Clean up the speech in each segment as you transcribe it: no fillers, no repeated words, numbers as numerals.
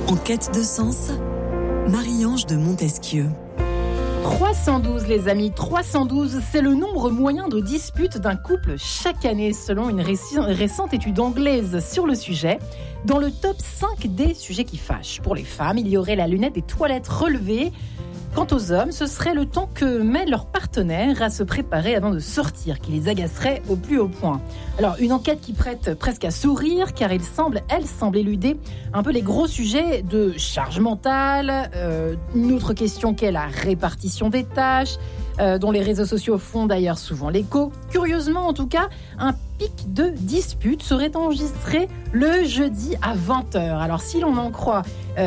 En quête de sens, Marie-Ange de Montesquieu. 312 les amis, 312, c'est le nombre moyen de disputes d'un couple chaque année selon une récente étude anglaise sur le sujet. Dans le top 5 des sujets qui fâchent. Pour les femmes, il y aurait la lunette des toilettes relevée. Quant aux hommes, ce serait le temps que met leur partenaire à se préparer avant de sortir, qui les agacerait au plus haut point. Alors, une enquête qui prête presque à sourire, car elle semble éluder un peu les gros sujets de charge mentale, une autre question qu'est la répartition des tâches, dont les réseaux sociaux font d'ailleurs souvent l'écho. Curieusement, en tout cas, un pic de dispute serait enregistré le jeudi à 20h. Alors, si l'on en croit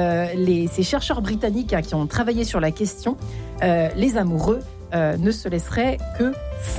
ces chercheurs britanniques qui ont travaillé sur la question, les amoureux ne se laisseraient que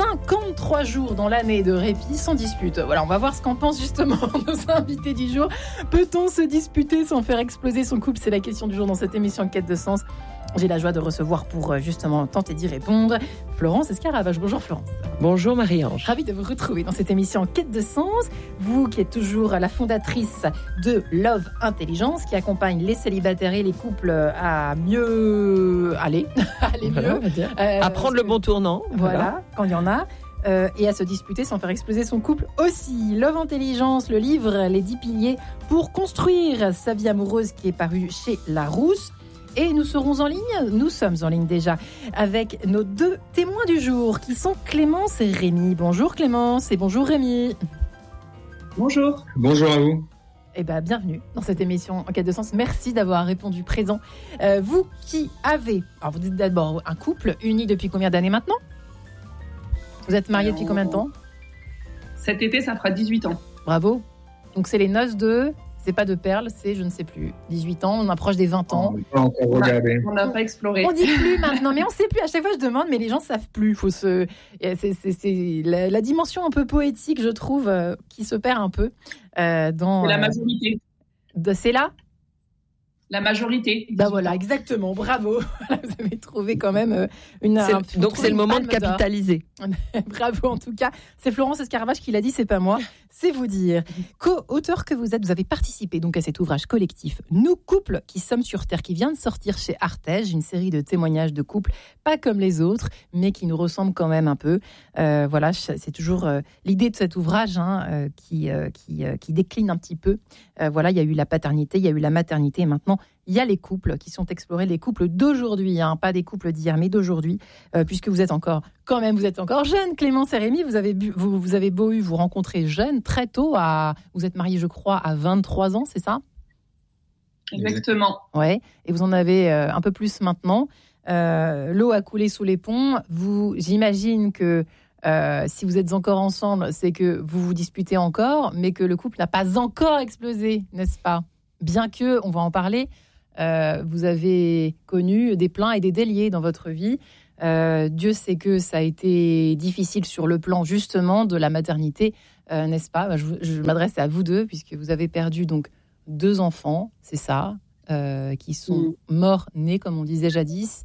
53 jours dans l'année de répit sans dispute. Voilà, on va voir ce qu'en pensent justement nos invités du jour. Peut-on se disputer sans faire exploser son couple ? C'est la question du jour dans cette émission Quête de sens. J'ai la joie de recevoir pour justement tenter d'y répondre Florence Escaravage. Bonjour Florence. Bonjour Marie-Ange. Ravie de vous retrouver dans cette émission Quête de sens. Vous qui êtes toujours la fondatrice de Love Intelligence, qui accompagne les célibataires et les couples à mieux aller mieux. À prendre le bon tournant. Voilà, quand il y en a. Et à se disputer sans faire exploser son couple aussi. Love Intelligence, le livre Les 10 piliers pour construire sa vie amoureuse, qui est paru chez Larousse. Et nous sommes en ligne déjà, avec nos deux témoins du jour, qui sont Clémence et Rémi. Bonjour Clémence et bonjour Rémi. Bonjour. Bonjour à vous. Eh bien, bienvenue dans cette émission En Quête de sens. Merci d'avoir répondu présent. Vous qui avez... Alors, vous êtes d'abord un couple uni depuis combien d'années maintenant ? Vous êtes mariés depuis combien de temps ? Cet été, ça fera 18 ans. Bravo. Donc, c'est les noces de... C'est pas de perles, c'est je ne sais plus. 18 ans, on approche des 20 ans. On n'a pas exploré. On dit plus maintenant, mais on sait plus. À chaque fois, je demande, mais les gens savent plus. C'est la dimension un peu poétique, je trouve, qui se perd un peu dans. C'est la majorité. C'est là. La majorité. Ben voilà, exactement. Bravo. Vous avez trouvé quand même donc c'est le moment de capitaliser. Bravo en tout cas. C'est Florence Escaravage qui l'a dit, c'est pas moi. C'est vous dire. Co-auteur que vous êtes, vous avez participé donc à cet ouvrage collectif Nous couples qui sommes sur Terre, qui vient de sortir chez Artege, une série de témoignages de couples pas comme les autres, mais qui nous ressemblent quand même un peu. Voilà, c'est toujours l'idée de cet ouvrage qui décline un petit peu. Voilà, il y a eu la paternité, il y a eu la maternité, et maintenant il y a les couples qui sont explorés, les couples d'aujourd'hui, pas des couples d'hier, mais d'aujourd'hui, puisque vous êtes encore jeunes, Clémence et Rémi, vous avez beau vous rencontrer jeunes, très tôt, vous êtes mariés, je crois, à 23 ans, c'est ça ? Exactement. Ouais, et vous en avez un peu plus maintenant. L'eau a coulé sous les ponts. J'imagine que si vous êtes encore ensemble, c'est que vous vous disputez encore, mais que le couple n'a pas encore explosé, n'est-ce pas ? Bien que, on va en parler, vous avez connu des pleins et des déliés dans votre vie. Dieu sait que ça a été difficile sur le plan justement de la maternité, n'est-ce pas ? Je m'adresse à vous deux, puisque vous avez perdu donc 2 enfants, c'est ça, qui sont morts-nés, comme on disait jadis,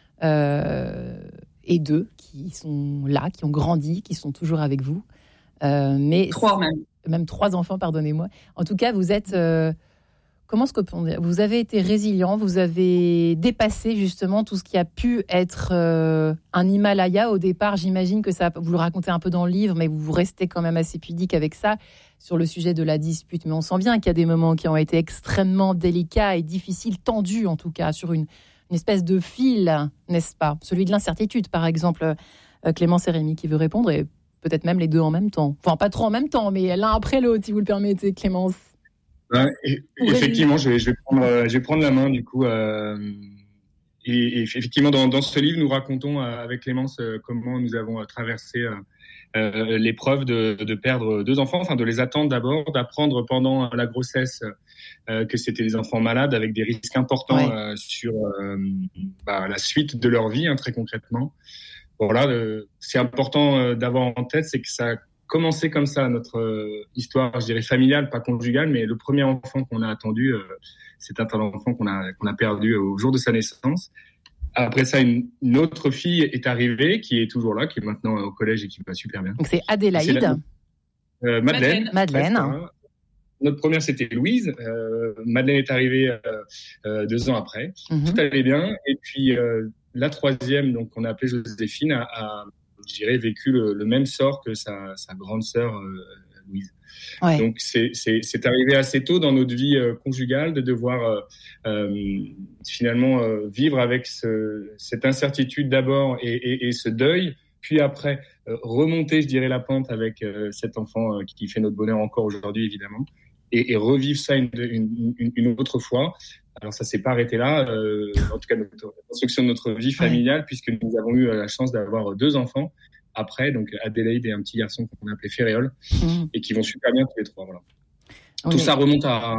et 2 qui sont là, qui ont grandi, qui sont toujours avec vous. Mais 3 même. Même 3 enfants, pardonnez-moi. En tout cas, vous êtes... Comment est-ce que peut-on dire ? Vous avez été résilient, vous avez dépassé justement tout ce qui a pu être un Himalaya au départ. J'imagine que ça, vous le racontez un peu dans le livre, mais vous restez quand même assez pudique avec ça, sur le sujet de la dispute. Mais on sent bien qu'il y a des moments qui ont été extrêmement délicats et difficiles, tendus en tout cas, sur une espèce de fil, n'est-ce pas ? Celui de l'incertitude, par exemple. Clémence et Rémi qui veut répondre, et peut-être même les deux en même temps. Enfin, pas trop en même temps, mais l'un après l'autre, si vous le permettez, Clémence. Effectivement, je vais prendre la main du coup. Et effectivement, dans ce livre, nous racontons avec Clémence comment nous avons traversé l'épreuve de perdre 2 enfants, enfin de les attendre d'abord, d'apprendre pendant la grossesse que c'était des enfants malades avec des risques importants sur la suite de leur vie, très concrètement. Voilà, c'est important d'avoir en tête, c'est que ça a commencé comme ça, notre histoire, je dirais familiale, pas conjugale, mais le premier enfant qu'on a attendu, c'est un enfant qu'on a perdu au jour de sa naissance. Après ça, une autre fille est arrivée, qui est toujours là, qui est maintenant au collège et qui va super bien. Donc c'est Adélaïde. Madeleine. notre première, c'était Louise. Madeleine est arrivée 2 ans après. Tout allait bien. Et puis, la troisième, donc, qu'on a appelée Joséphine, a je dirais, vécu le même sort que sa grande sœur Louise. Ouais. Donc, c'est arrivé assez tôt dans notre vie conjugale de devoir finalement vivre avec cette incertitude d'abord et ce deuil, puis après remonter, je dirais, la pente avec cet enfant qui fait notre bonheur encore aujourd'hui, évidemment, et revivre ça une autre fois. Alors, ça s'est pas arrêté là, en tout cas, la construction de notre vie familiale, puisque nous avons eu la chance d'avoir 2 enfants après, donc Adélaïde et un petit garçon qu'on a appelé Féréol, et qui vont super bien tous les 3. Voilà. Tout ça remonte à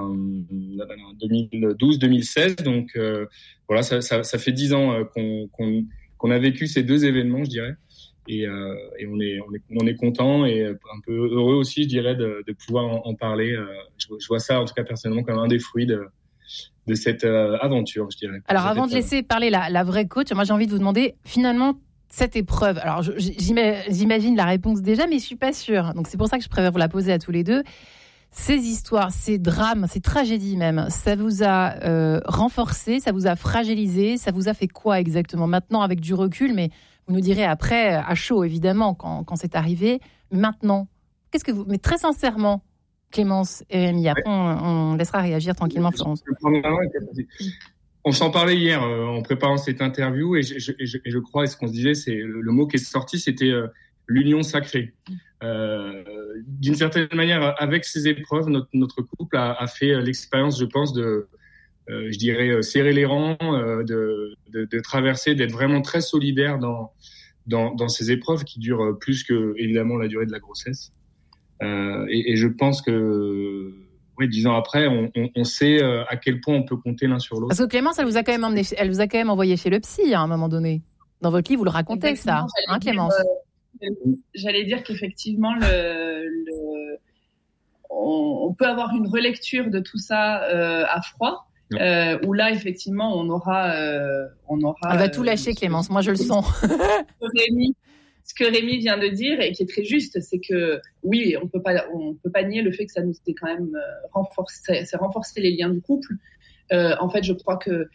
2012-2016, donc voilà, ça fait 10 ans qu'on a vécu ces 2 événements, je dirais, et on est content et un peu heureux aussi, je dirais, de pouvoir en parler. Je vois ça, en tout cas personnellement, comme un des fruits de cette aventure, je dirais. Alors, avant de laisser parler la vraie coach, moi j'ai envie de vous demander, finalement, cette épreuve, alors j'imagine la réponse déjà, mais je suis pas sûre. Donc c'est pour ça que je préfère vous la poser à tous les deux. Ces histoires, ces drames, ces tragédies même, ça vous a renforcé, ça vous a fragilisé, ça vous a fait quoi exactement? Maintenant, avec du recul, mais vous nous direz après, à chaud évidemment, quand c'est arrivé. Mais maintenant, qu'est-ce que vous... Mais très sincèrement, Clémence et Rémi, après on laissera réagir tranquillement Florence. On s'en parlait hier en préparant cette interview et je crois, et ce qu'on se disait, c'est le mot qui est sorti, c'était l'union sacrée. D'une certaine manière, avec ces épreuves, notre couple a fait l'expérience, je pense, de, je dirais, serrer les rangs, de traverser, d'être vraiment très solidaire dans ces épreuves qui durent plus que, évidemment, la durée de la grossesse. Et je pense que... Oui, 10 ans après, on sait à quel point on peut compter l'un sur l'autre. Parce que Clémence, elle vous a quand même envoyé chez le psy à un moment donné. Dans votre livre, vous le racontez. Exactement, ça, hein, Clémence? J'allais dire qu'effectivement, on peut avoir une relecture de tout ça à froid, où là, effectivement, on aura. Elle va tout lâcher, Clémence. Moi, je le sens. Ce que Rémi vient de dire et qui est très juste, c'est que oui, on peut pas nier le fait que ça nous a quand même renforcé les liens du couple. En fait, je crois que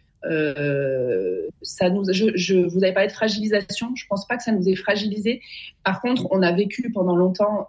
ça nous, vous avez parlé de fragilisation. Je pense pas que ça nous ait fragilisé. Par contre, on a vécu pendant longtemps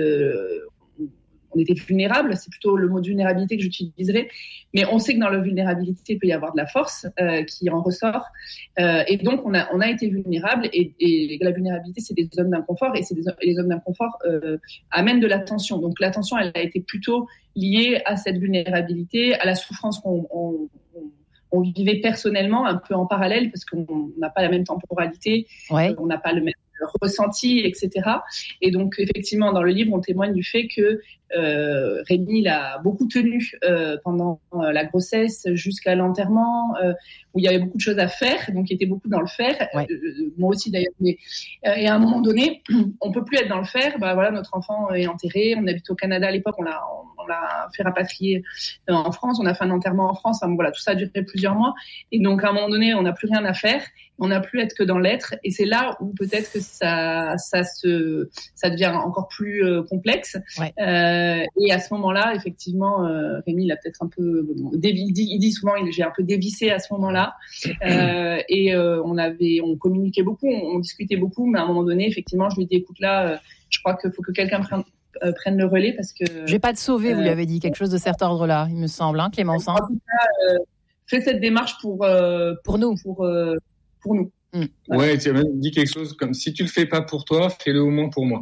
on était vulnérable, c'est plutôt le mot de vulnérabilité que j'utiliserai, mais on sait que dans la vulnérabilité, il peut y avoir de la force qui en ressort, et donc on a été vulnérable, et la vulnérabilité, c'est des zones d'inconfort, et les zones d'inconfort amènent de la tension. Donc la tension, elle a été plutôt liée à cette vulnérabilité, à la souffrance qu'on vivait personnellement, un peu en parallèle, parce qu'on n'a pas la même temporalité, on n'a pas le même ressenti, etc. Et donc, effectivement, dans le livre, on témoigne du fait que Rémi l'a beaucoup tenu pendant la grossesse jusqu'à l'enterrement, où il y avait beaucoup de choses à faire, donc il était beaucoup dans le faire. Moi aussi, d'ailleurs. Et à un moment donné, on peut plus être dans le faire. Bah voilà, notre enfant est enterré. On habite au Canada à l'époque. On l'a fait rapatrier en France. On a fait un enterrement en France. Enfin, voilà, tout ça a duré plusieurs mois. Et donc, à un moment donné, on n'a plus rien à faire. On n'a plus à être que dans l'être, et c'est là où peut-être que ça devient encore plus complexe. Et à ce moment-là, effectivement, Rémi, il a peut-être un peu il dit souvent, j'ai un peu dévissé à ce moment-là. Et on communiquait beaucoup, on discutait beaucoup, mais à un moment donné, effectivement, je lui ai dit, écoute, là, je crois qu'il faut que quelqu'un prenne le relais, parce que je vais pas te sauver, vous lui avez dit quelque chose de cet ordre-là, il me semble, hein, Clémence. En tout cas, fais cette démarche pour nous. Pour nous. Ouais, tu as même dit quelque chose comme, si tu le fais pas pour toi, fais-le au moins pour moi.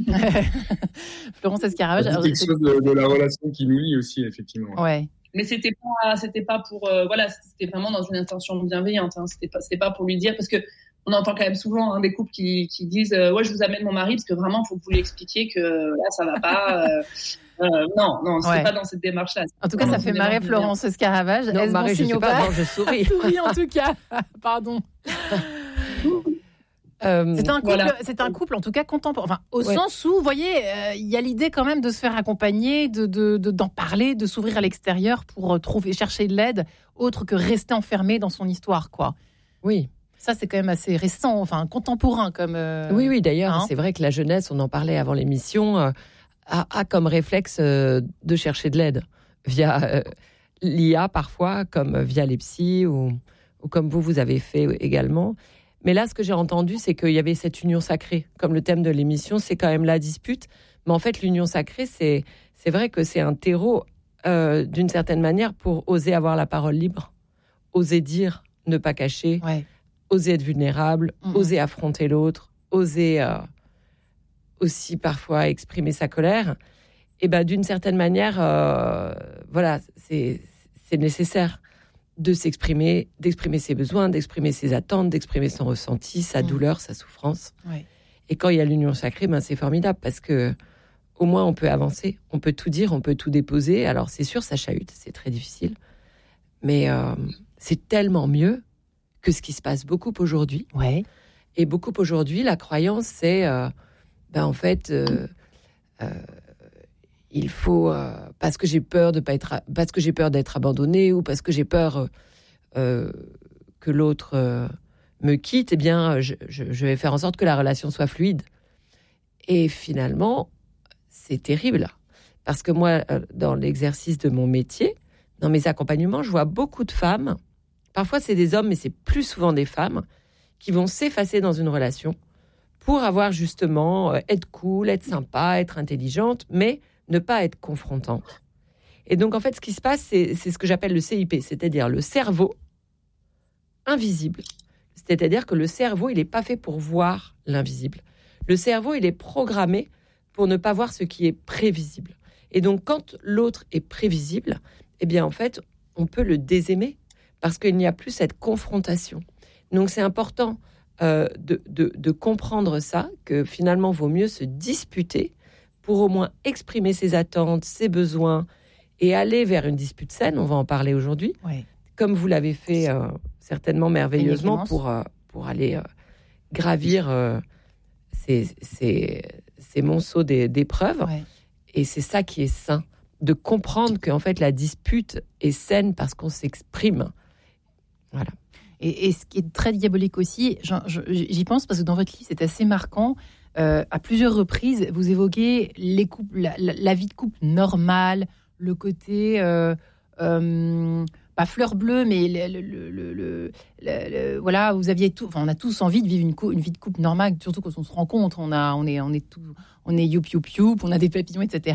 Florence Escaravage. C'est quelque chose de la relation qui nous lie aussi, effectivement. Ouais. Mais c'était pas pour c'était vraiment dans une intention bienveillante, hein. C'était pas pour lui dire, parce que on entend quand même souvent des couples qui disent ouais, je vous amène mon mari parce que vraiment faut que vous lui expliquiez que là ça va pas. Non, c'est pas dans cette démarche-là. En tout cas, ça fait marrer Florence Escaravage. Non, Marie, je sais pas, je souris. Souris en tout cas. Pardon. C'est un couple en tout cas contemporain. Enfin, au sens où, vous voyez, il y a l'idée quand même de se faire accompagner, d'en parler, de s'ouvrir à l'extérieur pour chercher de l'aide, autre que rester enfermé dans son histoire, quoi. Oui. Ça, c'est quand même assez récent, enfin contemporain comme. Oui. D'ailleurs, c'est vrai que la jeunesse, on en parlait avant l'émission, a comme réflexe de chercher de l'aide via l'IA parfois, comme via les psys ou comme vous avez fait également. Mais là, ce que j'ai entendu, c'est qu'il y avait cette union sacrée. Comme le thème de l'émission, c'est quand même la dispute. Mais en fait, l'union sacrée, c'est vrai que c'est un terreau, d'une certaine manière, pour oser avoir la parole libre, oser dire, ne pas cacher, oser être vulnérable, oser affronter l'autre, oser aussi parfois exprimer sa colère. Et d'une certaine manière, voilà, c'est nécessaire de s'exprimer, d'exprimer ses besoins, d'exprimer ses attentes, d'exprimer son ressenti, sa douleur, sa souffrance. Et quand il y a l'union sacrée, c'est formidable parce que au moins on peut avancer, on peut tout dire, on peut tout déposer. Alors c'est sûr, ça chahute, c'est très difficile, mais c'est tellement mieux que ce qui se passe beaucoup aujourd'hui. Et beaucoup aujourd'hui, la croyance, c'est en fait, il faut parce que j'ai peur parce que j'ai peur d'être abandonnée ou parce que j'ai peur que l'autre me quitte, je vais faire en sorte que la relation soit fluide. Et finalement, c'est terrible parce que moi, dans l'exercice de mon métier, dans mes accompagnements, je vois beaucoup de femmes. Parfois, c'est des hommes, mais c'est plus souvent des femmes qui vont s'effacer dans une relation pour avoir justement être cool, être sympa, être intelligente, mais ne pas être confrontante. Et donc, en fait, ce qui se passe, c'est ce que j'appelle le CIP, c'est-à-dire le cerveau invisible. C'est-à-dire que le cerveau, il n'est pas fait pour voir l'invisible. Le cerveau, il est programmé pour ne pas voir ce qui est prévisible. Et donc, quand l'autre est prévisible, en fait, on peut le désaimer parce qu'il n'y a plus cette confrontation. Donc, c'est important de comprendre ça, que finalement, vaut mieux se disputer pour au moins exprimer ses attentes, ses besoins et aller vers une dispute saine. On va en parler aujourd'hui, comme vous l'avez fait certainement merveilleusement pour aller gravir ces monceaux d'épreuves. Et c'est ça qui est sain, de comprendre qu'en fait la dispute est saine parce qu'on s'exprime. Voilà. Et ce qui est très diabolique aussi, j'y pense parce que dans votre livre, c'est assez marquant. À plusieurs reprises, vous évoquez les couples, la vie de couple normale, le côté pas fleur bleue, mais voilà, vous aviez tout. Enfin, on a tous envie de vivre une vie de couple normale, surtout quand on se rencontre. On est youp youp youp, on a des papillons, etc.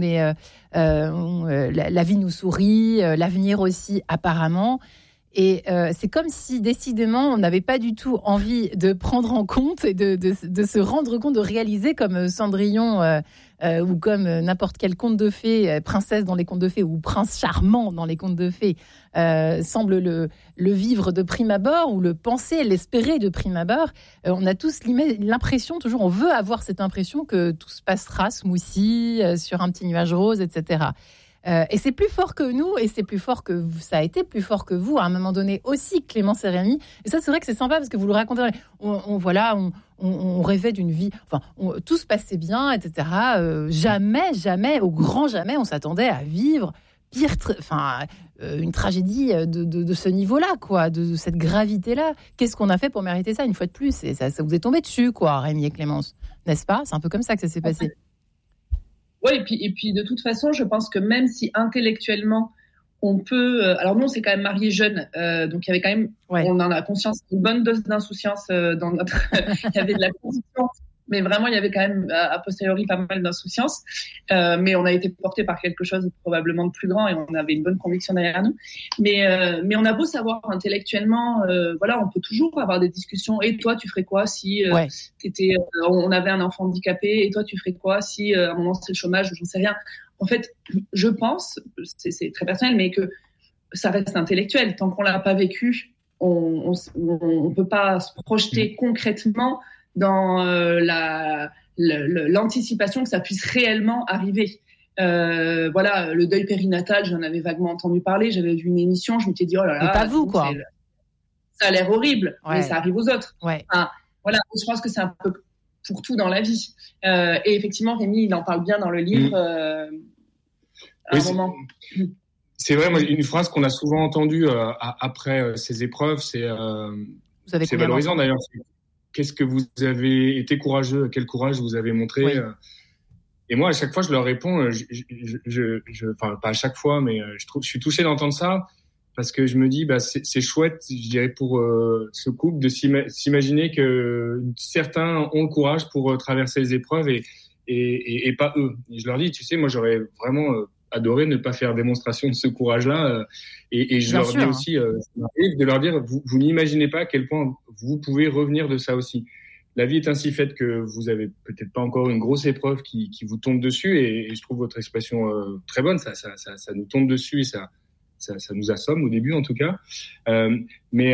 La vie nous sourit, l'avenir aussi apparemment. Et c'est comme si, décidément, on n'avait pas du tout envie de prendre en compte et de se rendre compte, de réaliser comme Cendrillon ou comme n'importe quel conte de fées, princesse dans les contes de fées ou prince charmant dans les contes de fées, semble le vivre de prime abord ou le penser, l'espérer de prime abord. On a tous l'impression, toujours, on veut avoir cette impression que tout se passera smoothie, sur un petit nuage rose, etc. Et c'est plus fort que nous, et c'est plus fort que vous, ça a été plus fort que vous à un moment donné aussi, Clémence et Rémi. Et ça, c'est vrai que c'est sympa parce que vous le racontez. On rêvait d'une vie, tout se passait bien, etc. Jamais, au grand jamais, on s'attendait à vivre une tragédie de ce niveau-là, quoi, de cette gravité-là. Qu'est-ce qu'on a fait pour mériter ça, une fois de plus? Et ça vous est tombé dessus, quoi, Rémi et Clémence, n'est-ce pas? C'est un peu comme ça que ça s'est passé. Oui, et puis de toute façon, je pense que même si intellectuellement on peut, alors nous on s'est quand même mariés jeunes, donc il y avait quand même, on en a conscience, une bonne dose d'insouciance dans notre, il y avait de la conviction, mais vraiment il y avait quand même a posteriori pas mal d'insouciance, mais on a été portés par quelque chose probablement de plus grand et on avait une bonne conviction derrière nous, mais on a beau savoir intellectuellement, on peut toujours avoir des discussions. Et toi tu ferais quoi si on avait un enfant handicapé, et toi tu ferais quoi si à un moment c'est le chômage ou j'en sais rien. En fait, je pense, c'est très personnel, mais que ça reste intellectuel. Tant qu'on l'a pas vécu, on peut pas se projeter concrètement dans l'anticipation que ça puisse réellement arriver. Le deuil périnatal, j'en avais vaguement entendu parler, j'avais vu une émission, je m'étais dit oh là là, mais pas vous, quoi. Ça a l'air horrible, mais ça arrive aux autres. Je pense que c'est un peu pour tout dans la vie. Et effectivement, Rémi, il en parle bien dans le livre. À un moment. C'est vrai, moi, une phrase qu'on a souvent entendue après ces épreuves, c'est valorisant d'ailleurs. Qu'est-ce que vous avez été courageux, quel courage vous avez montré. Et moi, à chaque fois, je leur réponds, enfin, pas à chaque fois, mais je suis touché d'entendre ça parce que je me dis, c'est chouette, je dirais, pour ce couple de s'imaginer que certains ont le courage pour traverser les épreuves et pas eux. Et je leur dis, tu sais, moi, j'aurais vraiment adoré ne pas faire démonstration de ce courage-là. Et je leur dis aussi, de leur dire, vous n'imaginez pas à quel point vous pouvez revenir de ça aussi. La vie est ainsi faite que vous avez peut-être pas encore une grosse épreuve qui vous tombe dessus, et je trouve votre expression très bonne. Ça nous tombe dessus et ça nous assomme au début en tout cas. Mais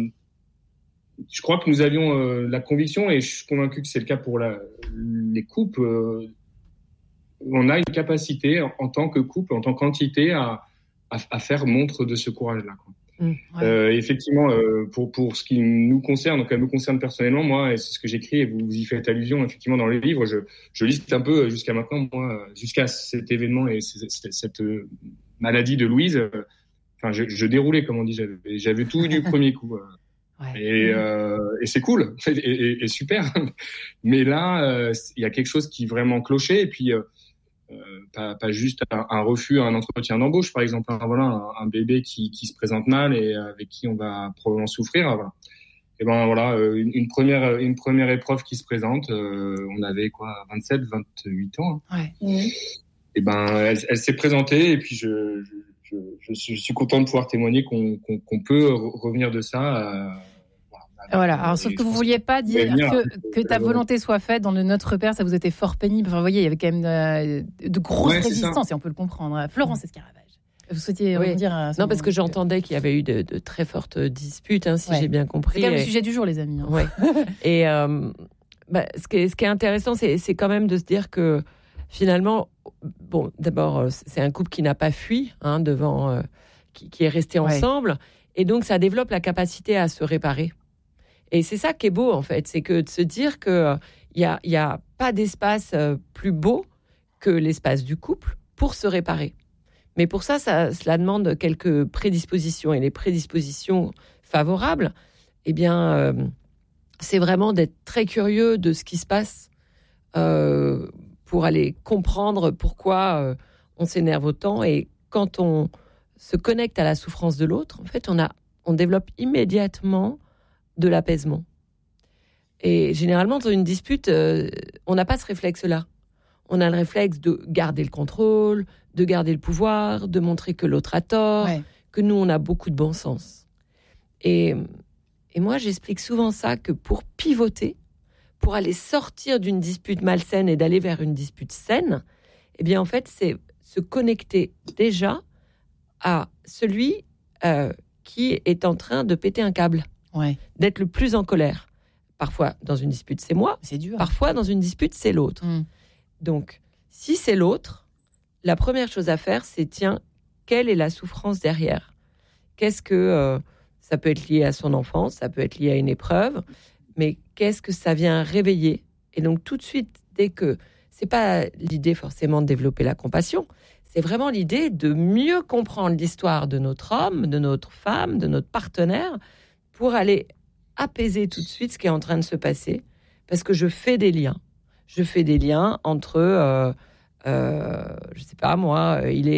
je crois que nous avions la conviction, et je suis convaincu que c'est le cas pour les couples. On a une capacité en tant que couple, en tant qu'entité, à faire montre de ce courage-là, quoi. Effectivement, pour ce qui nous concerne, donc elle me concerne personnellement, moi, et c'est ce que j'écris, et vous y faites allusion effectivement dans le livre, je liste un peu jusqu'à maintenant, moi, jusqu'à cet événement et cette maladie de Louise, enfin, je déroulais, comme on dit, j'avais tout du premier coup. Et c'est cool, et super. Mais là, il y a quelque chose qui vraiment clochait, et puis pas juste un refus à un entretien d'embauche, par exemple. Voilà, un bébé qui se présente mal et avec qui on va probablement souffrir. Voilà. Et ben voilà, une première épreuve qui se présente. On avait 27, 28 ans. Hein. Ouais. Et ben elle s'est présentée, et puis je suis content de pouvoir témoigner qu'on peut revenir de ça. Voilà. Alors, sauf que vous ne vouliez pas dire que ta volonté soit faite dans le Notre Père, ça vous était fort pénible. Enfin, vous voyez, il y avait quand même de grosses résistances, et on peut le comprendre. Florence Escaravage, vous souhaitiez dire non, parce que j'entendais qu'il y avait eu de très fortes disputes, hein, si j'ai bien compris. C'est quand même le sujet du jour, les amis. Hein. Ouais. Et ce qui est intéressant, c'est quand même de se dire que finalement, bon, d'abord, c'est un couple qui n'a pas fui devant, qui est resté ensemble, et donc ça développe la capacité à se réparer. Et c'est ça qui est beau, en fait, c'est que de se dire qu'il n'y a pas d'espace plus beau que l'espace du couple pour se réparer. Mais pour ça, cela demande quelques prédispositions. Et les prédispositions favorables, eh bien, c'est vraiment d'être très curieux de ce qui se passe pour aller comprendre pourquoi on s'énerve autant. Et quand on se connecte à la souffrance de l'autre, en fait, on développe immédiatement de l'apaisement. Et généralement, dans une dispute, on n'a pas ce réflexe-là. On a le réflexe de garder le contrôle, de garder le pouvoir, de montrer que l'autre a tort, que nous, on a beaucoup de bon sens. Et moi, j'explique souvent ça, que pour pivoter, pour aller sortir d'une dispute malsaine et d'aller vers une dispute saine, eh bien, en fait, c'est se connecter déjà à celui qui est en train de péter un câble. D'être le plus en colère. Parfois, dans une dispute, c'est moi. C'est dur. Parfois, dans une dispute, c'est l'autre. Donc, si c'est l'autre, la première chose à faire, c'est, quelle est la souffrance derrière ? Qu'est-ce que... ça peut être lié à son enfance, ça peut être lié à une épreuve, mais qu'est-ce que ça vient réveiller ? Et donc, tout de suite, dès que... C'est pas l'idée forcément de développer la compassion, c'est vraiment l'idée de mieux comprendre l'histoire de notre homme, de notre femme, de notre partenaire, pour aller apaiser tout de suite ce qui est en train de se passer, parce que je fais des liens. Je fais des liens entre, je sais pas moi,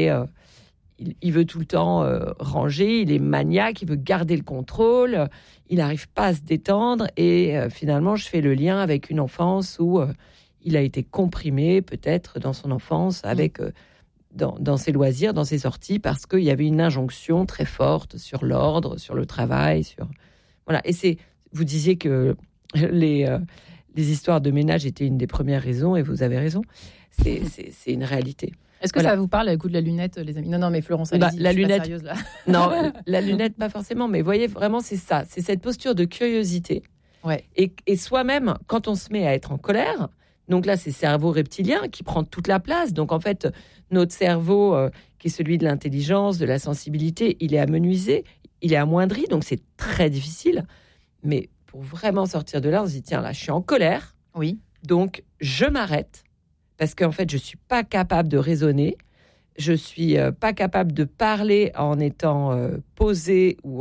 il veut tout le temps ranger, il est maniaque, il veut garder le contrôle, il n'arrive pas à se détendre, et finalement je fais le lien avec une enfance où il a été comprimé peut-être dans son enfance, avec dans ses loisirs, dans ses sorties, parce qu'il y avait une injonction très forte sur l'ordre, sur le travail, voilà. Et vous disiez que les histoires de ménage étaient une des premières raisons, et vous avez raison. C'est une réalité. Est-ce que ça vous parle, le coup de la lunette, les amis ? Non, mais Florence, allez-y, la lunette, sérieuse, là. Non, la lunette, pas forcément. Mais vous voyez, vraiment, c'est ça. C'est cette posture de curiosité. Et soi-même, quand on se met à être en colère, donc là, c'est le cerveau reptilien qui prend toute la place. Donc, en fait, notre cerveau, qui est celui de l'intelligence, de la sensibilité, il est amenuisé, il est amoindri. Donc, c'est très difficile. Mais pour vraiment sortir de là, on se dit, tiens, là, je suis en colère. Oui. Donc, je m'arrête. Parce qu'en fait, je ne suis pas capable de raisonner. Je ne suis pas capable de parler en étant posé ou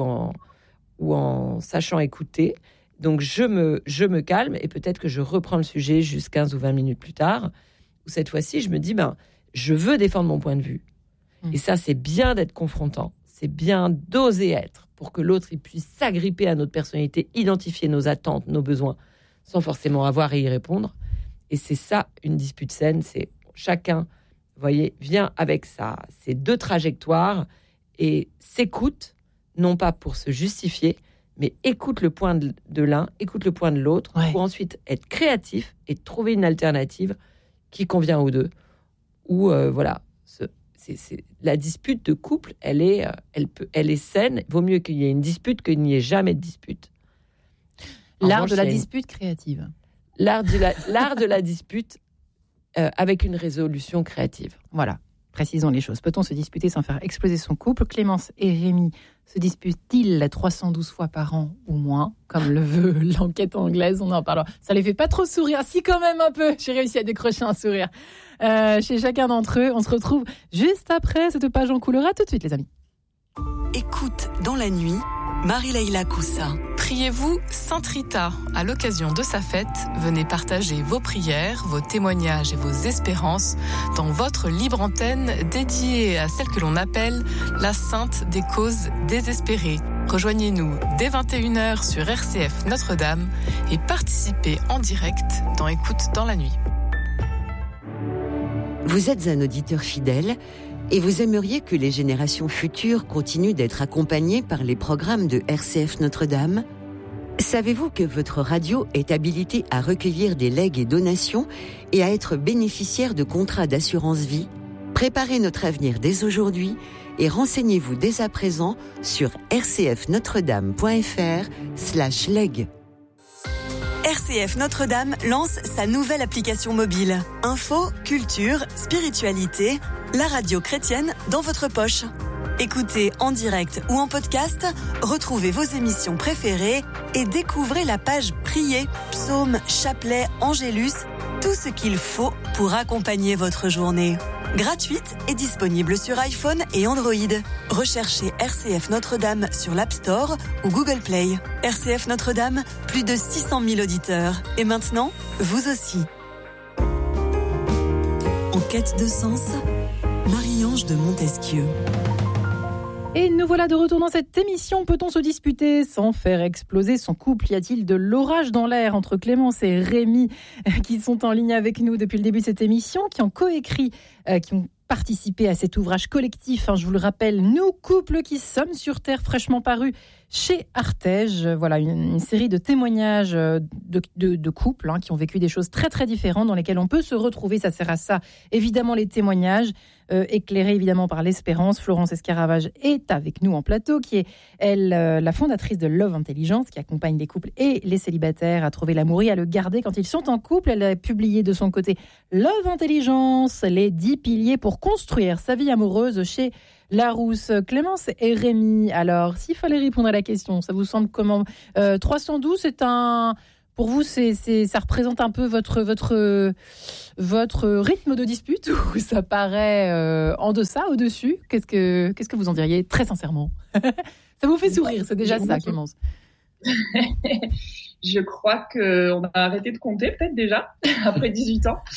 en sachant écouter. Donc, je me calme, et peut-être que je reprends le sujet juste 15 ou 20 minutes plus tard. où cette fois-ci, je me dis, je veux défendre mon point de vue. Et ça, c'est bien d'être confrontant. C'est bien d'oser être pour que l'autre il puisse s'agripper à notre personnalité, identifier nos attentes, nos besoins, sans forcément avoir à y répondre. Et c'est ça, une dispute saine. C'est chacun, vous voyez, vient avec ses deux trajectoires et s'écoute, non pas pour se justifier, mais écoute le point de l'un, écoute le point de l'autre, pour ensuite être créatif et trouver une alternative qui convient aux deux. Ou voilà, la dispute de couple, elle est saine. Vaut mieux qu'il y ait une dispute qu'il n'y ait jamais de dispute. L'art de la dispute créative. L'art de la dispute avec une résolution créative. Voilà. Précisons les choses. Peut-on se disputer sans faire exploser son couple ? Clémence et Rémi se disputent-ils 312 fois par an ou moins, comme le veut l'enquête anglaise ? On en parlera. Ça les fait pas trop sourire. Si, quand même un peu. J'ai réussi à décrocher un sourire chez chacun d'entre eux. On se retrouve juste après cette page en couleur. À tout de suite, les amis. Écoute dans la nuit, Marie-Laïla Coussa. Priez-vous Sainte Rita. À l'occasion de sa fête, venez partager vos prières, vos témoignages et vos espérances dans votre libre antenne dédiée à celle que l'on appelle la Sainte des causes désespérées. Rejoignez-nous dès 21h sur RCF Notre-Dame et participez en direct dans Écoute dans la nuit. Vous êtes un auditeur fidèle et vous aimeriez que les générations futures continuent d'être accompagnées par les programmes de RCF Notre-Dame ? Savez-vous que votre radio est habilitée à recueillir des legs et donations et à être bénéficiaire de contrats d'assurance vie ? Préparez notre avenir dès aujourd'hui et renseignez-vous dès à présent sur rcfnotredame.fr/leg. RCF Notre-Dame lance sa nouvelle application mobile. Info, culture, spiritualité, la radio chrétienne dans votre poche. Écoutez en direct ou en podcast, retrouvez vos émissions préférées et découvrez la page Prier, psaumes, chapelets, angélus, tout ce qu'il faut pour accompagner votre journée. Gratuite et disponible sur iPhone et Android. Recherchez RCF Notre-Dame sur l'App Store ou Google Play. RCF Notre-Dame, plus de 600 000 auditeurs. Et maintenant, vous aussi. En quête de sens, Marie-Ange de Montesquieu. Et nous voilà de retour dans cette émission. Peut-on se disputer sans faire exploser son couple ? Y a-t-il de l'orage dans l'air entre Clémence et Rémi qui sont en ligne avec nous depuis le début de cette émission, qui ont coécrit, qui ont participé à cet ouvrage collectif, je vous le rappelle, Nous, couples qui sommes sur Terre, fraîchement paru chez Artege. Voilà, une série de témoignages de couples qui ont vécu des choses très très différentes dans lesquelles on peut se retrouver. Ça sert à ça, évidemment, les témoignages éclairés évidemment par l'espérance. Florence Escaravage est avec nous en plateau, qui est elle la fondatrice de Love Intelligence, qui accompagne les couples et les célibataires à trouver l'amour et à le garder quand ils sont en couple. Elle a publié de son côté Love Intelligence, les 10 piliers pour construire sa vie amoureuse chez Larousse. Clémence et Rémi, alors s'il fallait répondre à la question, ça vous semble comment ? 312, c'est pour vous, ça représente un peu votre rythme de dispute, ou ça paraît en deçà, au-dessus ? Qu'est-ce que vous en diriez très sincèrement ? Ça vous fait sourire, c'est déjà ça, Clémence. Je crois qu'on a arrêté de compter, peut-être déjà, après 18 ans.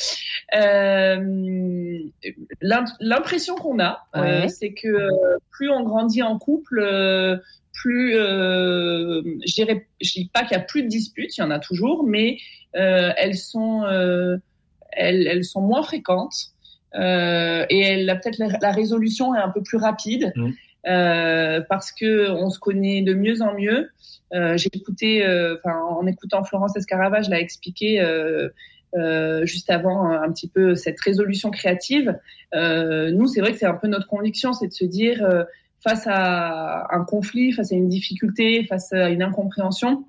L'impression qu'on a, c'est que plus on grandit en couple, plus, je dis pas qu'il y a plus de disputes, il y en a toujours, mais elles sont moins fréquentes et peut-être la résolution est un peu plus rapide. Parce que on se connaît de mieux en mieux. J'ai écouté, en écoutant Florence Escaravage, je l'ai expliqué juste avant un petit peu cette résolution créative. Nous, c'est vrai que c'est un peu notre conviction, c'est de se dire face à un conflit, face à une difficulté, face à une incompréhension,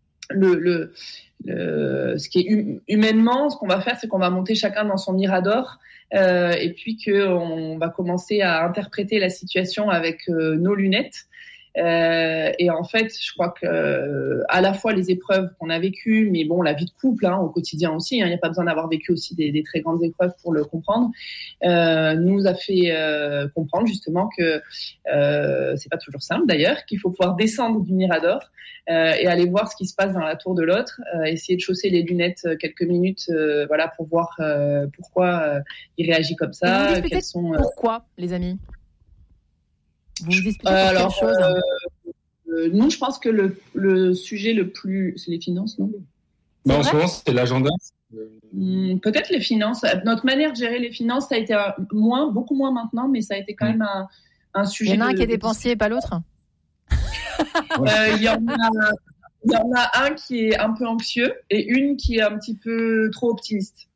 ce qui est humainement, ce qu'on va faire, c'est qu'on va monter chacun dans son mirador. Et puis qu'on va commencer à interpréter la situation avec nos lunettes. Et en fait, je crois que à la fois les épreuves qu'on a vécues, mais bon, la vie de couple au quotidien aussi, il n'y a pas besoin d'avoir vécu aussi des très grandes épreuves pour le comprendre, nous a fait comprendre justement que c'est pas toujours simple d'ailleurs, qu'il faut pouvoir descendre du mirador et aller voir ce qui se passe dans la tour de l'autre, essayer de chausser les lunettes quelques minutes, voilà, pour voir pourquoi il réagit comme ça. Quelles sont, pourquoi, les amis? Vous vous disputez pour quelle chose? Non, je pense que le sujet le plus... C'est les finances, non? En ce moment, c'est l'agenda. Peut-être les finances. Notre manière de gérer les finances, ça a été beaucoup moins maintenant, mais ça a été quand même un sujet... Il y en a un qui est dépensier et pas l'autre? Il y en a un qui est un peu anxieux et une qui est un petit peu trop optimiste.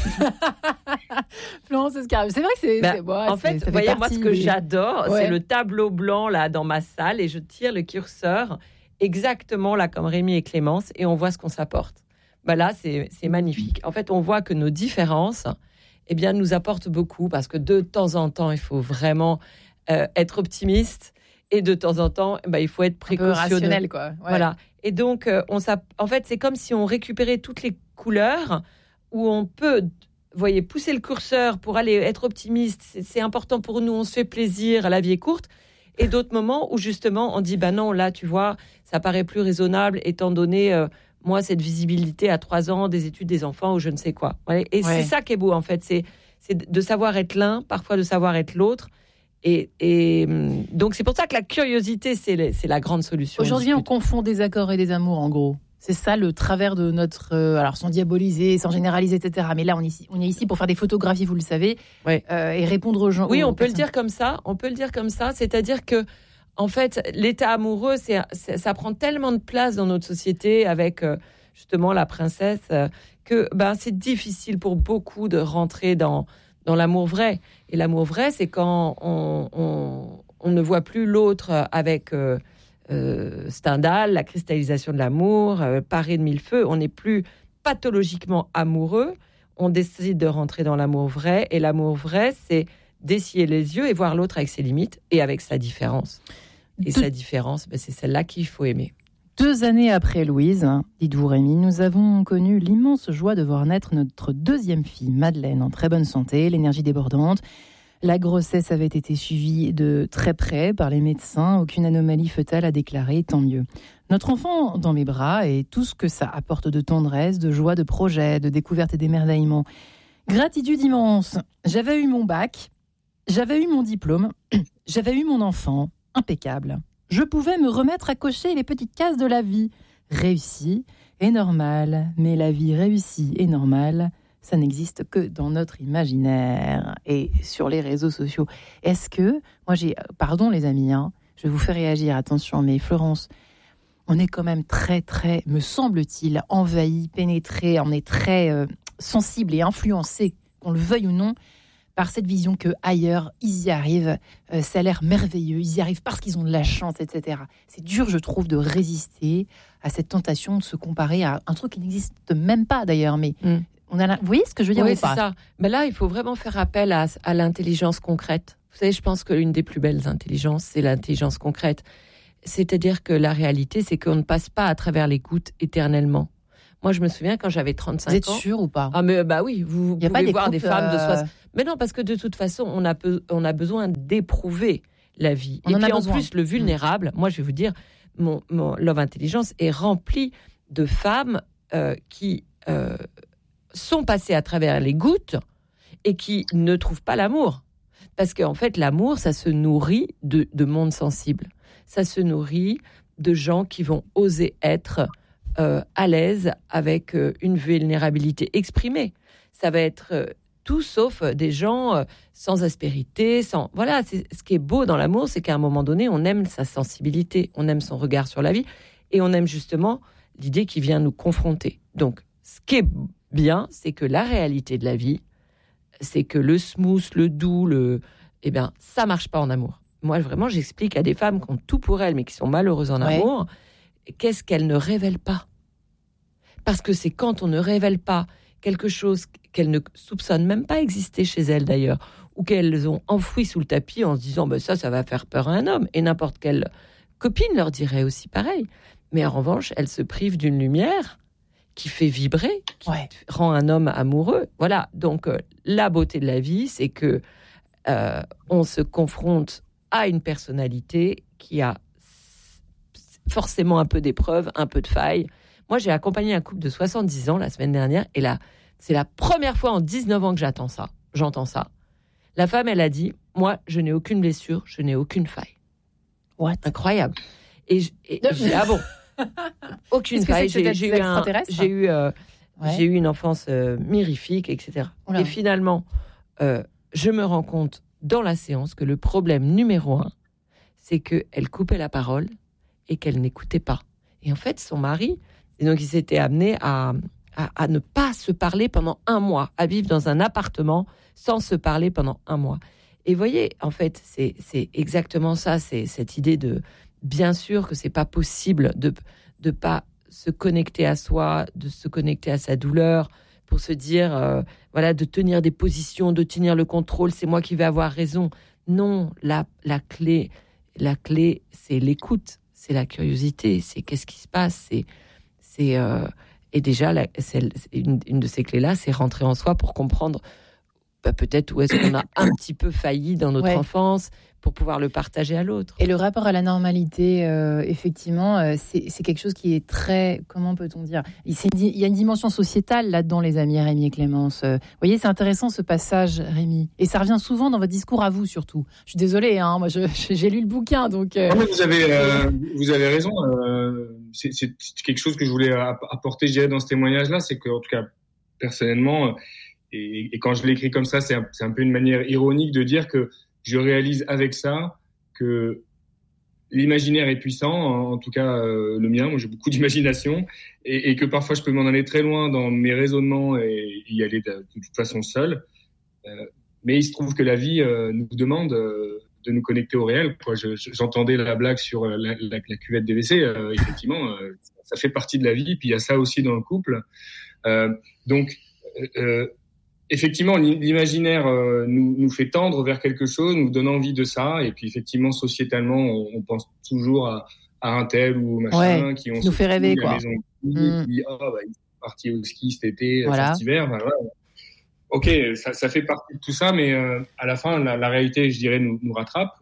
Florence Escarabée, c'est vrai que c'est en fait, vous voyez, moi, ce que j'adore, c'est le tableau blanc là dans ma salle, et je tire le curseur exactement là comme Rémi et Clémence, et on voit ce qu'on s'apporte. Là, c'est magnifique. En fait, on voit que nos différences, nous apportent beaucoup, parce que de temps en temps, il faut vraiment être optimiste, et de temps en temps, il faut être précautionneux. Un peu rationnel, quoi. Ouais. Voilà. Et donc, en fait, c'est comme si on récupérait toutes les couleurs, où on peut, vous voyez, pousser le curseur pour aller être optimiste. C'est important pour nous, on se fait plaisir, la vie est courte. Et d'autres moments où, justement, on dit, non, là, tu vois, ça paraît plus raisonnable, étant donné, moi, cette visibilité à 3 ans, des études des enfants, ou je ne sais quoi. Et c'est ça qui est beau, en fait. C'est de savoir être l'un, parfois de savoir être l'autre. Et donc, c'est pour ça que la curiosité, c'est la grande solution. Aujourd'hui, on confond des accords et des amours, en gros. C'est ça le travers de notre... alors, sans diaboliser, sans généraliser, etc. Mais là, on est ici pour faire des photographies, vous le savez, et répondre aux gens. Oui, on peut le dire comme ça. On peut le dire comme ça. C'est-à-dire que, en fait, l'état amoureux, ça prend tellement de place dans notre société avec, justement, la princesse, que c'est difficile pour beaucoup de rentrer dans l'amour vrai. Et l'amour vrai, c'est quand on ne voit plus l'autre avec Stendhal, la cristallisation de l'amour, paré de mille feux. On n'est plus pathologiquement amoureux. On décide de rentrer dans l'amour vrai. Et l'amour vrai, c'est d'essuyer les yeux et voir l'autre avec ses limites et avec sa différence. Et sa différence, c'est celle-là qu'il faut aimer. 2 années après Louise, dites-vous Rémi, nous avons connu l'immense joie de voir naître notre 2e fille, Madeleine, en très bonne santé, l'énergie débordante. La grossesse avait été suivie de très près par les médecins, aucune anomalie fœtale à déclarer, tant mieux. Notre enfant dans mes bras et tout ce que ça apporte de tendresse, de joie, de projet, de découverte et d'émerveillement. Gratitude immense. J'avais eu mon bac, j'avais eu mon diplôme, j'avais eu mon enfant, impeccable. Je pouvais me remettre à cocher les petites cases de la vie. Réussie et normale. Mais la vie réussie et normale, ça n'existe que dans notre imaginaire et sur les réseaux sociaux. Est-ce que... Pardon les amis, je vais vous faire réagir, attention, mais Florence, on est quand même très, très, me semble-t-il, envahi, pénétré, on est très sensible et influencé, qu'on le veuille ou non, par cette vision que ailleurs ils y arrivent, ça a l'air merveilleux, ils y arrivent parce qu'ils ont de la chance, etc. C'est dur, je trouve, de résister à cette tentation de se comparer à un truc qui n'existe même pas d'ailleurs, mais vous voyez ce que je veux dire? Oui, c'est ça. Mais là, il faut vraiment faire appel à l'intelligence concrète. Vous savez, je pense que l'une des plus belles intelligences, c'est l'intelligence concrète. C'est-à-dire que la réalité, c'est qu'on ne passe pas à travers les gouttes éternellement. Moi, je me souviens quand j'avais 35 ans. Vous êtes sûr ou pas? Ah, mais oui, vous pouvez voir des femmes de 60. Mais non, parce que de toute façon, on a besoin d'éprouver la vie. Et puis en plus, le vulnérable, moi, je vais vous dire, mon Love Intelligence est rempli de femmes qui sont passées à travers les gouttes et qui ne trouvent pas l'amour. Parce qu'en fait, l'amour, ça se nourrit de mondes sensibles. Ça se nourrit de gens qui vont oser être à l'aise avec une vulnérabilité exprimée. Ça va être tout sauf des gens sans aspérité, sans... Voilà, ce qui est beau dans l'amour, c'est qu'à un moment donné, on aime sa sensibilité, on aime son regard sur la vie, et on aime justement l'idée qui vient nous confronter. Donc, ce qui est bien, c'est que la réalité de la vie, c'est que le smooth, le doux, ça marche pas en amour. Moi, vraiment, j'explique à des femmes qui ont tout pour elles, mais qui sont malheureuses en amour, qu'est-ce qu'elles ne révèlent pas. Parce que c'est quand on ne révèle pas quelque chose qu'elles ne soupçonnent même pas exister chez elles d'ailleurs, ou qu'elles ont enfoui sous le tapis en se disant ça va faire peur à un homme, et n'importe quelle copines leur diraient aussi pareil. Mais en revanche, elles se privent d'une lumière qui fait vibrer, qui rend un homme amoureux. Voilà, donc la beauté de la vie, c'est que on se confronte à une personnalité qui a forcément un peu d'épreuves, un peu de failles. Moi, j'ai accompagné un couple de 70 ans la semaine dernière, et là, c'est la première fois en 19 ans que j'entends ça. La femme, elle a dit, moi, je n'ai aucune blessure, je n'ai aucune faille. What? Incroyable. Et j'ai dit, ah bon? Aucune faille. J'ai eu une enfance mirifique, etc. Oula. Et finalement, je me rends compte dans la séance que le problème numéro 1, c'est qu'elle coupait la parole et qu'elle n'écoutait pas. Et en fait, son mari, et donc il s'était amené à ne pas se parler pendant 1 mois, à vivre dans un appartement sans se parler pendant 1 mois. Et voyez, en fait, c'est exactement ça, c'est cette idée de, bien sûr que c'est pas possible de pas se connecter à soi, de se connecter à sa douleur, pour se dire, voilà, de tenir des positions, de tenir le contrôle, c'est moi qui vais avoir raison. Non, la clé, c'est l'écoute, c'est la curiosité, c'est qu'est-ce qui se passe, et déjà, une de ces clés-là, c'est rentrer en soi pour comprendre peut-être où est-ce qu'on a un petit peu failli dans notre enfance, pour pouvoir le partager à l'autre. Et le rapport à la normalité, effectivement, c'est quelque chose qui est très, comment peut-on dire, il y a une dimension sociétale là-dedans, les amis, Rémi et Clémence. Vous voyez, c'est intéressant ce passage, Rémi. Et ça revient souvent dans votre discours à vous, surtout. Je suis désolée, hein, moi j'ai lu le bouquin, donc... Vous avez raison. C'est quelque chose que je voulais apporter, je dirais, dans ce témoignage-là, c'est qu'en tout cas, personnellement... Et quand je l'écris comme ça, c'est un peu une manière ironique de dire que je réalise avec ça que l'imaginaire est puissant, en tout cas le mien, moi j'ai beaucoup d'imagination, et que parfois je peux m'en aller très loin dans mes raisonnements et y aller de toute façon seul. Mais il se trouve que la vie nous demande de nous connecter au réel. J'entendais la blague sur la cuvette des WC, effectivement, ça fait partie de la vie, puis il y a ça aussi dans le couple. Donc, effectivement, l'imaginaire nous fait tendre vers quelque chose, nous donne envie de ça, et puis effectivement, sociétalement, on pense toujours à un tel ou machin qui nous fait rêver, quoi. Maison, qui dit, il est parti au ski cet été, cet hiver. Voilà. Ok, ça fait partie de tout ça, mais à la fin, la réalité, je dirais, nous rattrape.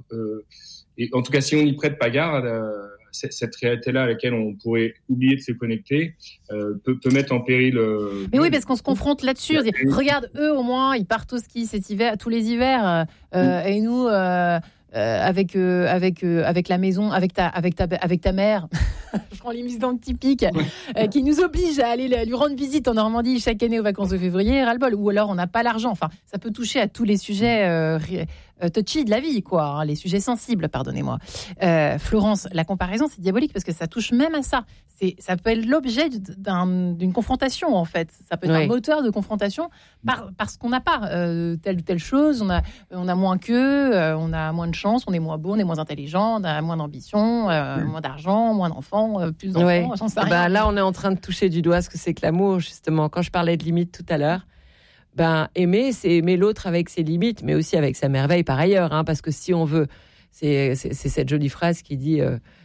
Et en tout cas, si on n'y prête pas garde, cette réalité-là à laquelle on pourrait oublier de se connecter peut mettre en péril... Mais oui, parce qu'on se confronte là-dessus. On dit, regarde, eux, au moins, ils partent au ski cet hiver, tous les hivers. Et nous, avec la maison, avec ta mère... Je prends l'émission typique qui nous oblige à aller lui rendre visite en Normandie chaque année aux vacances de février, ras-le-bol. Ou alors on n'a pas l'argent. Enfin, ça peut toucher à tous les sujets touchy de la vie, quoi, hein, les sujets sensibles, pardonnez-moi. Florence, la comparaison, c'est diabolique parce que ça touche même à ça. Ça peut être l'objet d'une confrontation, en fait. Ça peut être un moteur de confrontation parce qu'on n'a pas telle ou telle chose. On a moins qu'eux, on a moins de chance, on est moins beau, on est moins intelligent, on a moins d'ambition, moins d'argent, moins d'enfants, plus d'enfants. J'en sais rien. Là, on est en train de toucher du doigt ce que c'est que l'amour, justement. Quand je parlais de limites tout à l'heure, aimer, c'est aimer l'autre avec ses limites, mais aussi avec sa merveille par ailleurs, hein, parce que si on veut, c'est cette jolie phrase qui dit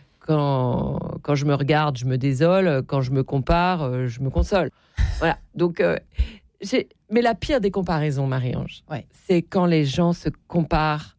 quand je me regarde, je me désole, quand je me compare, je me console. Voilà. Donc, mais la pire des comparaisons, Marie-Ange, c'est quand les gens se comparent